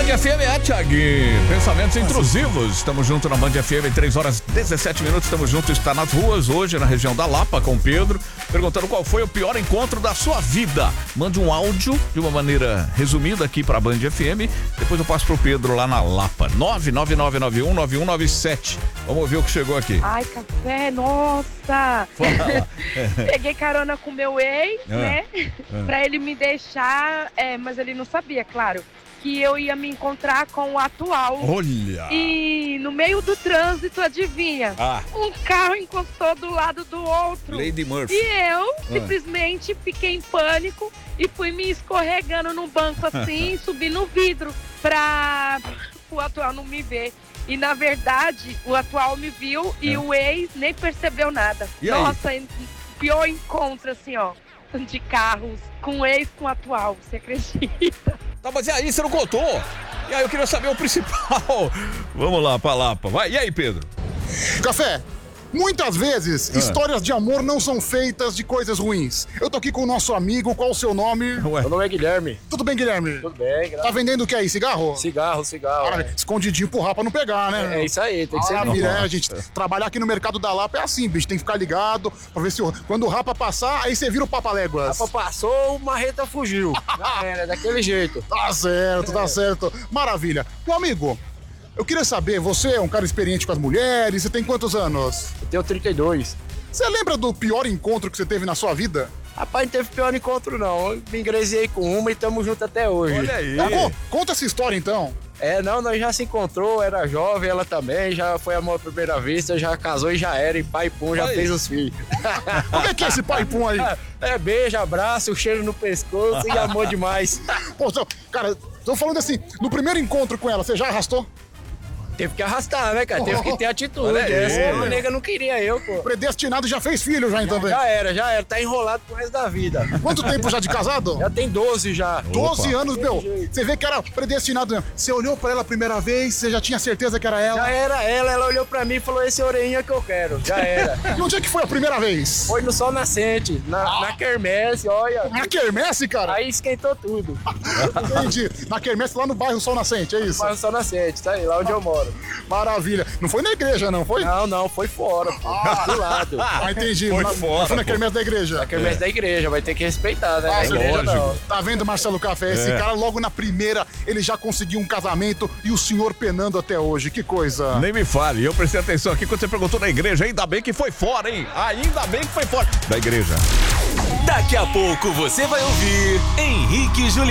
Band FM é, Thiaguinho. Pensamentos intrusivos. Estamos juntos na Band FM, 3h17. Estamos juntos, está nas ruas hoje, na região da Lapa, com o Pedro, perguntando qual foi o pior encontro da sua vida. Mande um áudio de uma maneira resumida aqui pra Band FM. Depois eu passo pro Pedro lá na Lapa. 999919197. Vamos ver o que chegou aqui. Ai, café, nossa! Peguei carona com meu ex, né? Pra ele me deixar, mas ele não sabia, claro, que eu ia me encontrar com o atual. Olha! E no meio do trânsito, adivinha? Um carro encostou do lado do outro. Lady Murphy. E eu simplesmente fiquei em pânico e fui me escorregando no banco assim, subi no vidro pra o atual não me ver. E na verdade, o atual me viu e o ex nem percebeu nada. E nossa, pior encontro assim, ó, de carros com o ex com o atual, você acredita? Tá, mas e aí, você não contou? E aí, eu queria saber o principal. Vamos lá, pra Lapa. Vai, e aí, Pedro? Café, muitas vezes histórias de amor não são feitas de coisas ruins. Eu tô aqui com o nosso amigo, qual o seu nome? Meu nome é Guilherme. Tudo bem, Guilherme? Tudo bem, graças. Tá vendendo o que aí, cigarro? Cigarro. Escondidinho pro rapa não pegar, né? É isso aí, tem que ser. A gente trabalhar aqui no mercado da Lapa é assim, bicho, tem que ficar ligado pra ver se quando o rapa passar, aí você vira o papaléguas. Rapa passou, o marreta fugiu. Já era, daquele jeito. Tá certo. Maravilha. Meu amigo, eu queria saber, você é um cara experiente com as mulheres, você tem quantos anos? Eu tenho 32. Você lembra do pior encontro que você teve na sua vida? Rapaz, não teve pior encontro não. Eu me ingresiei com uma e tamo junto até hoje. Olha aí. Conta essa história então. Nós já se encontrou, era jovem, ela também, já foi amor à primeira vista, já casou e já era, e pai pum, já fez os filhos. Como é que é esse pai pum aí? Beijo, abraço, o cheiro no pescoço e amor demais. Pô, cara, tô falando assim, no primeiro encontro com ela, você já arrastou? Teve que arrastar, né, cara? Teve que ter atitude. A nega não queria eu, pô. Predestinado já fez filho já então, Já era. Tá enrolado pro resto da vida. Quanto tempo já de casado? Já tem 12 já. 12 anos, meu. Você vê que era predestinado mesmo. Você olhou pra ela a primeira vez, você já tinha certeza que era ela? Já era ela olhou pra mim e falou, esse é a orelhinha que eu quero. Já era. E onde é que foi a primeira vez? Foi no Sol Nascente, na quermesse, olha. Na quermesse, cara? Aí esquentou tudo. Entendi. Na quermesse lá no bairro Sol Nascente, é isso? No bairro Sol Nascente, tá aí, lá onde eu moro. Maravilha. Não foi na igreja, não foi? Não, foi fora, pô. Do lado. Entendi. Foi na quermesse da igreja. Na quermesse da igreja, vai ter que respeitar, né? lógico. Não. Tá vendo, Marcelo Café? Esse cara, logo na primeira, ele já conseguiu um casamento e o senhor penando até hoje. Que coisa. Nem me fale. Eu prestei atenção aqui quando você perguntou da igreja. Ainda bem que foi fora, hein? Ainda bem que foi fora da igreja. Daqui a pouco você vai ouvir Henrique e Juliano.